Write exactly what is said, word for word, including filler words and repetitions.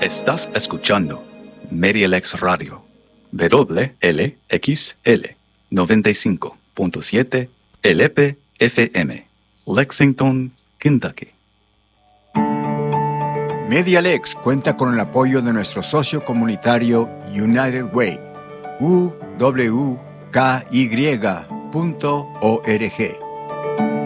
Estás escuchando MediaLex Radio, W L X L noventa y cinco punto siete L P F M, Lexington, Kentucky. MediaLex cuenta con el apoyo de nuestro socio comunitario United Way, u w k y punto org.